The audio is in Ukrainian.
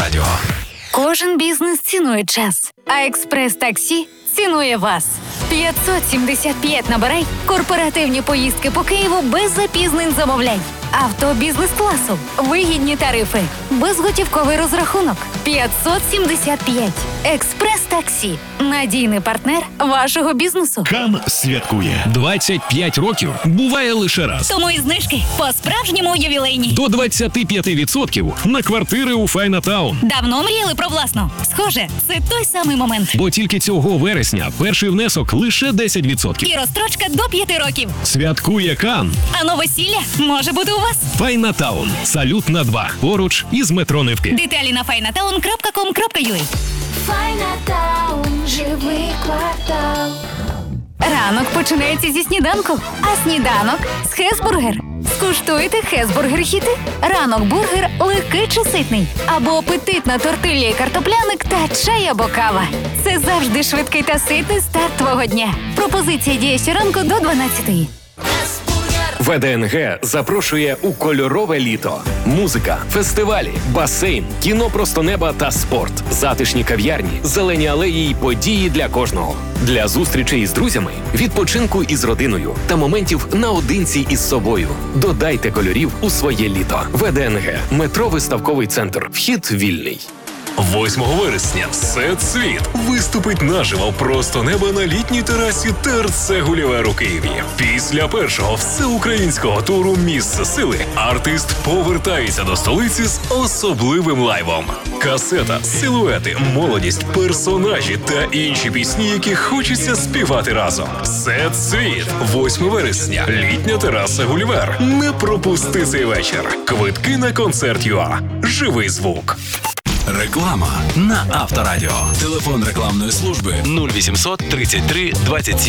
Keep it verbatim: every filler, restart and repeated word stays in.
Авторадіо. Кожен бізнес цінує час, а експрес-таксі цінує вас. п'ятсот сімдесят п'ять набирай корпоративні поїздки по Києву без запізнень замовлянь. Авто бізнес-класу, вигідні тарифи, безготівковий розрахунок. п'ятсот сімдесят п'ять. Експрес-таксі. Надійний партнер вашого бізнесу. Кан святкує. двадцять п'ять років буває лише раз. Тому і знижки по-справжньому ювілейні. До двадцять п'ять відсотків на квартири у Файнатаун. Давно мріяли про власну? Схоже, це той самий момент. Бо тільки цього вересня перший внесок лише десять відсотків. І розстрочка до п'яти років. Святкує Кан. А новосілля може бути у вас. Файнатаун. Салют на два. Поруч із метро Невки. Деталі на файнатаун крапка ком крапка ю а. Файнатаун, живий квартал. Ранок починається зі сніданку, а сніданок з Хесбургер. Скуштуйте Хесбургер-хіти. Ранок бургер легкий чи ситний. Або апетитна тортилля і картопляник та чай або кава. Це завжди швидкий та ситний старт твого дня. Пропозиція діє щоранку до дванадцятої. ВДНГ запрошує у кольорове літо. Музика, фестивалі, басейн, кіно просто неба та спорт, затишні кав'ярні, зелені алеї й події для кожного. Для зустрічей із друзями, відпочинку із родиною та моментів наодинці із собою. Додайте кольорів у своє літо. ВДНГ. Метро Виставковий центр. Вхід вільний. восьмого вересня все цвіт виступить наживо просто неба на літній терасі ТРЦ «Гулівер» у Києві. Після першого всеукраїнського туру «Місце сили» артист повертається до столиці з особливим лайвом. Касета, силуети, молодість, персонажі та інші пісні, які хочеться співати разом. Все цвіт. восьмого вересня. Літня тераса «Гулівер». Не пропусти цей вечір. Квитки на концерт ЮА. Живий звук. Реклама на Авторадіо. Телефон рекламної служби нуль вісімсот тридцять три двадцять сім